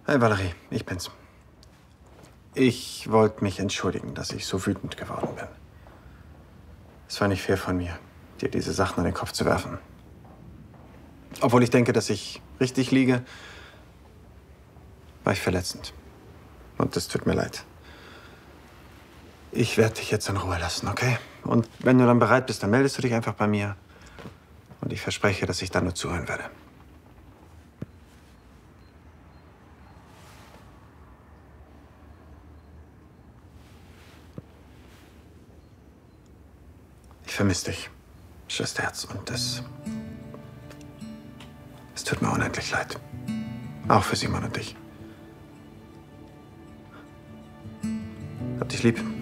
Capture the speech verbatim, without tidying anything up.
Hi Valerie, ich bin's. Ich wollte mich entschuldigen, dass ich so wütend geworden bin. Es war nicht fair von mir, dir diese Sachen an den Kopf zu werfen. Obwohl ich denke, dass ich richtig liege, war ich verletzend. Und es tut mir leid. Ich werde dich jetzt in Ruhe lassen, okay? Und wenn du dann bereit bist, dann meldest du dich einfach bei mir. Und ich verspreche, dass ich dann nur zuhören werde. Ich vermisse dich, Schwesterherz. Und es... Es tut mir unendlich leid. Auch für Simon und dich. Hab dich lieb.